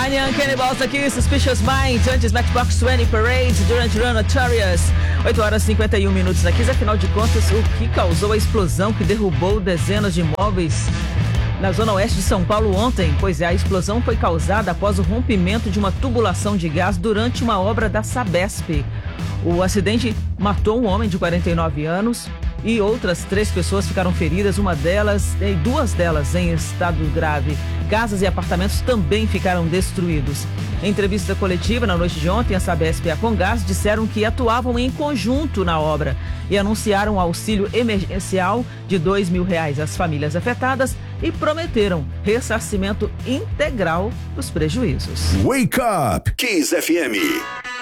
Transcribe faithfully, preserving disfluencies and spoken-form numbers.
Anya Cannibals aqui, Suspicious Minds, antes Matchbox vinte Parade, Duran Duran Notorious. oito horas e cinquenta e um minutos na Kiss. Afinal de contas, o que causou a explosão que derrubou dezenas de imóveis na zona oeste de São Paulo ontem? Pois é, a explosão foi causada após o rompimento de uma tubulação de gás durante uma obra da Sabesp. O acidente matou um homem de quarenta e nove anos e outras três pessoas ficaram feridas, uma delas, e duas delas em estado grave. Casas e apartamentos também ficaram destruídos. Em entrevista coletiva na noite de ontem, a Sabesp e a Comgás disseram que atuavam em conjunto na obra e anunciaram um auxílio emergencial de dois mil reais às famílias afetadas e prometeram ressarcimento integral dos prejuízos. Wake Up Kiss F M.